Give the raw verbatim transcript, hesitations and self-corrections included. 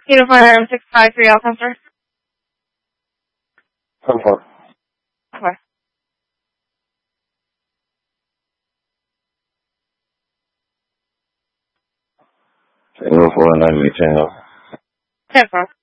Uniform Item six five three, all comes first. ten four. Okay. Tango four nine eight Tango. ten four.